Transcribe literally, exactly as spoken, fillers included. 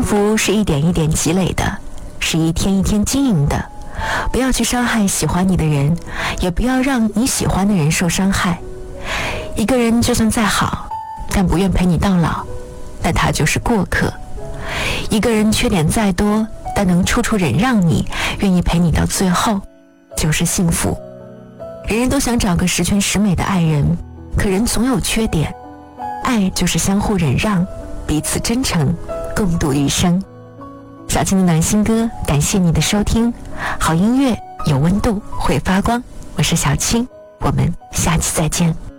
福是一点一点积累的，是一天一天经营的。不要去伤害喜欢你的人，也不要让你喜欢的人受伤害。一个人就算再好，但不愿陪你到老，那他就是过客。一个人缺点再多，但能处处忍让你，愿意陪你到最后，就是幸福。人人都想找个十全十美的爱人，可人总有缺点。爱就是相互忍让，彼此真诚，共度余生。小青的暖心歌，感谢你的收听。好音乐有温度，会发光。我是小青，我们下期再见。